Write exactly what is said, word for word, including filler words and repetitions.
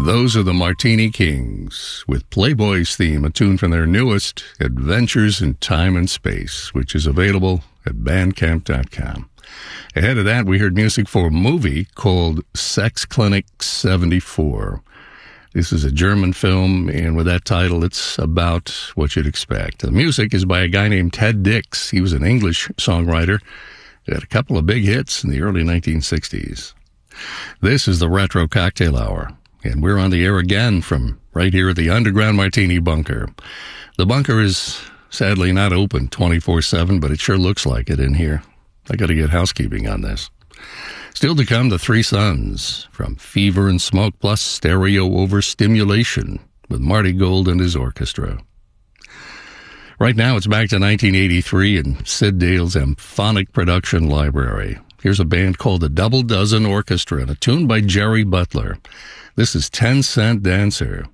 Those are the Martini Kings, with Playboy's theme, a tune from their newest, Adventures in Time and Space, which is available at bandcamp dot com. Ahead of that, we heard music for a movie called Sex Clinic seventy-four. This is a German film, and with that title, it's about what you'd expect. The music is by a guy named Ted Dix. He was an English songwriter. He had a couple of big hits in the early nineteen sixties. This is the Retro Cocktail Hour, and we're on the air again from right here at the Underground Martini Bunker. The bunker is sadly not open twenty-four seven, but it sure looks like it in here. I got to get housekeeping on this. Still to come, the Three Sons from Fever and Smoke plus Stereo Overstimulation with Marty Gold and his orchestra. Right now, it's back to nineteen eighty-three in Sid Dale's Amphonic Production Library. Here's a band called the Double Dozen Orchestra and a tune by Jerry Butler. This is Ten Cent Dancer.